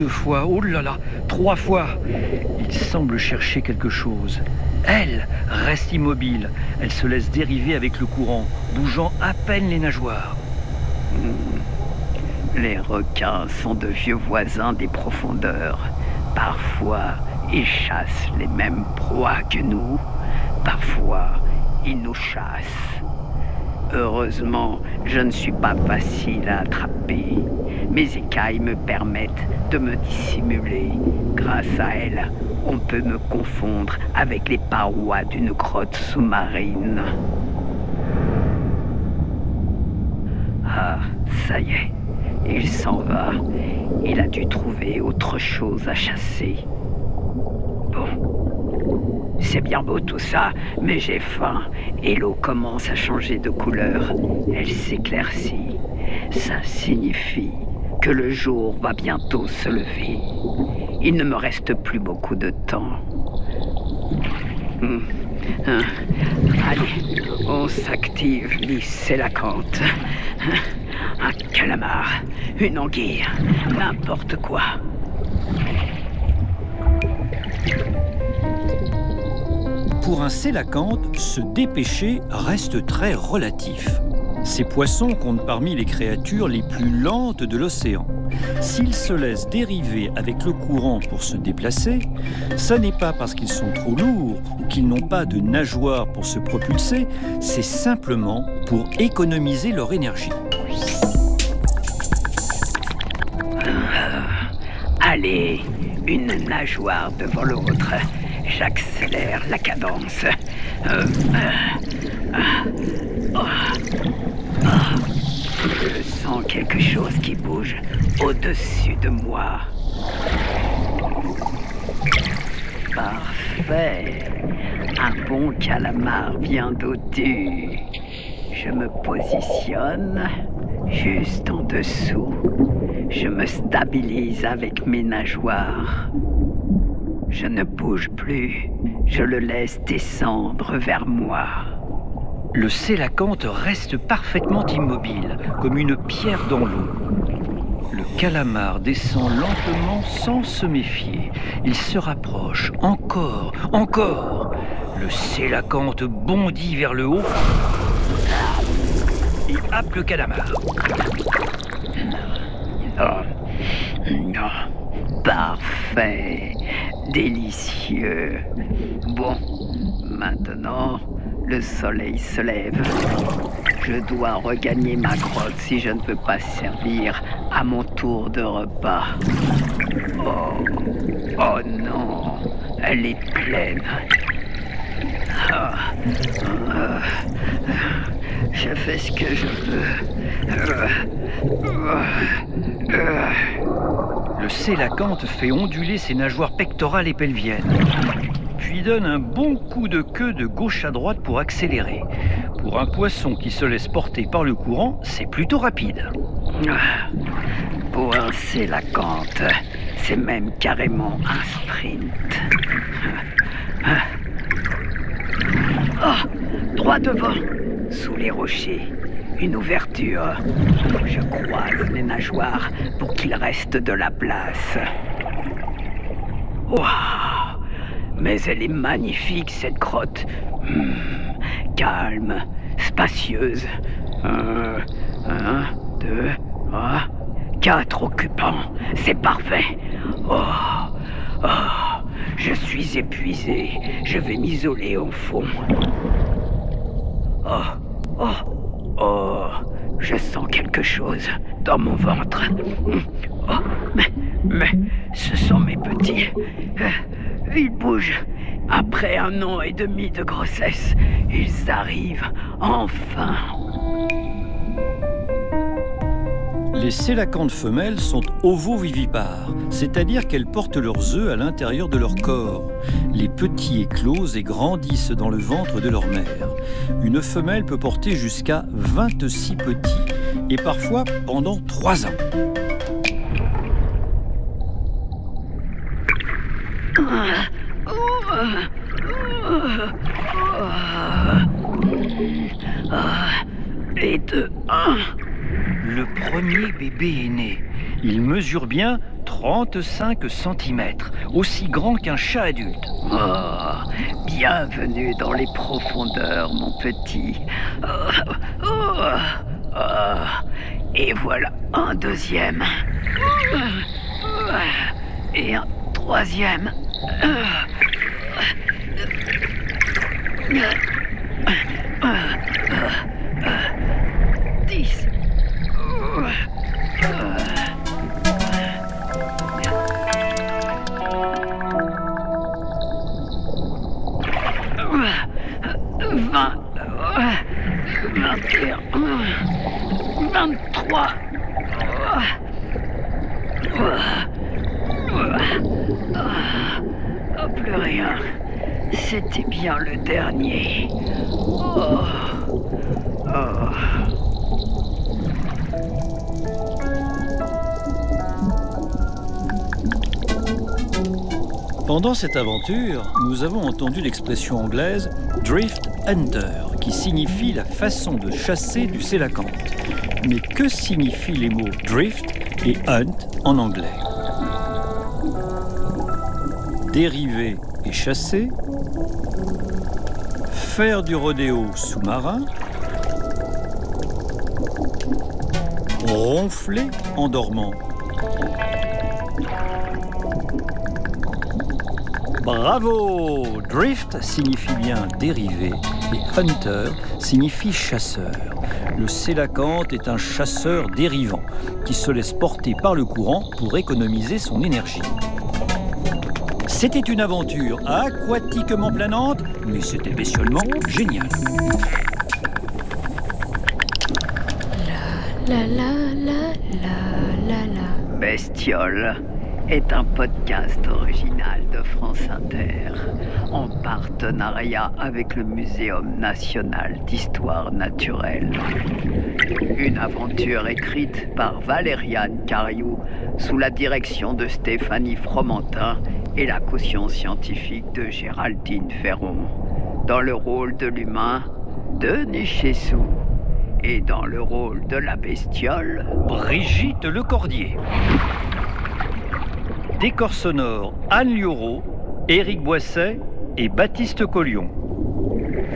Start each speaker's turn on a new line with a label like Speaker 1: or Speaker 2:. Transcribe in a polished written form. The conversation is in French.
Speaker 1: 2 fois, oh là là, 3 fois. Il semble chercher quelque chose. Elle reste immobile. Elle se laisse dériver avec le courant, bougeant à peine les nageoires.
Speaker 2: Les requins sont de vieux voisins des profondeurs. Parfois, ils chassent les mêmes proies que nous. Parfois, ils nous chassent. Heureusement, je ne suis pas facile à attraper. Mes écailles me permettent de me dissimuler. Grâce à elles, on peut me confondre avec les parois d'une grotte sous-marine. Ah, ça y est, il s'en va. Il a dû trouver autre chose à chasser. Bon, c'est bien beau tout ça, mais j'ai faim et l'eau commence à changer de couleur. Elle s'éclaircit. Ça signifie que le jour va bientôt se lever. Il ne me reste plus beaucoup de temps. Allez, on s'active, Lys et Lacanthe. Un calamar, une anguille, n'importe quoi.
Speaker 1: Pour un sélacanthe, se dépêcher reste très relatif. Ces poissons comptent parmi les créatures les plus lentes de l'océan. S'ils se laissent dériver avec le courant pour se déplacer, ça n'est pas parce qu'ils sont trop lourds ou qu'ils n'ont pas de nageoires pour se propulser, c'est simplement pour économiser leur énergie.
Speaker 2: Allez, une nageoire devant l'autre. J'accélère la cadence. Je sens quelque chose qui bouge au-dessus de moi. Parfait. Un bon calamar bien dodu. Je me positionne juste en dessous. Je me stabilise avec mes nageoires. Je ne bouge plus. Je le laisse descendre vers moi.
Speaker 1: Le sélacanthe reste parfaitement immobile, comme une pierre dans l'eau. Le calamar descend lentement sans se méfier. Il se rapproche, encore, encore. Le sélacanthe bondit vers le haut et happe le calamar.
Speaker 2: Parfait, délicieux. Bon, maintenant, le soleil se lève. Je dois regagner ma grotte si je ne veux pas servir à mon tour de repas. Oh non, elle est pleine. Je fais ce que je veux.
Speaker 1: Le sélacanthe fait onduler ses nageoires pectorales et pelviennes, puis donne un bon coup de queue de gauche à droite pour accélérer. Pour un poisson qui se laisse porter par le courant, c'est plutôt rapide.
Speaker 2: Pour un sélacanthe, c'est même carrément un sprint. Droit devant, sous les rochers. Une ouverture. Je croise les nageoires pour qu'il reste de la place. Waouh! Mais elle est magnifique, cette grotte. Calme, spacieuse. 1, 2, 3, 4 occupants. C'est parfait. Je suis épuisé. Je vais m'isoler au fond. Je sens quelque chose dans mon ventre. Mais ce sont mes petits. Ils bougent. Après 1 an et demi de grossesse, ils arrivent enfin.
Speaker 1: Les sélacanthes femelles sont ovovivipares, c'est-à-dire qu'elles portent leurs œufs à l'intérieur de leur corps. Les petits éclosent et grandissent dans le ventre de leur mère. Une femelle peut porter jusqu'à 26 petits, et parfois pendant 3 ans.
Speaker 2: Et 2, 1.
Speaker 1: Le premier bébé est né. Il mesure bien 35 cm, aussi grand qu'un chat adulte.
Speaker 2: Oh, bienvenue dans les profondeurs, mon petit. Et voilà un deuxième. Et un troisième. 10. 20, 21, 23. Plus rien. C'était bien le dernier.
Speaker 1: Pendant cette aventure, nous avons entendu l'expression anglaise « drift hunter » qui signifie la façon de chasser du sélacanthe. Mais que signifient les mots « drift » et « hunt » en anglais? Dériver et chasser, faire du rodéo sous-marin, ronfler en dormant. Bravo! Drift signifie bien dériver et hunter signifie chasseur. Le sélacanthe est un chasseur dérivant qui se laisse porter par le courant pour économiser son énergie. C'était une aventure aquatiquement planante, mais c'était bestialement génial.
Speaker 2: Bestiole est un podcast original de France Inter, en partenariat avec le Muséum national d'histoire naturelle. Une aventure écrite par Valériane Cariou, sous la direction de Stéphanie Fromentin et la caution scientifique de Géraldine Ferron. Dans le rôle de l'humain, Denis Chessou. Et dans le rôle de la bestiole,
Speaker 1: Brigitte Lecordier. Décor sonore Anne Liorot, Éric Boisset et Baptiste Collion.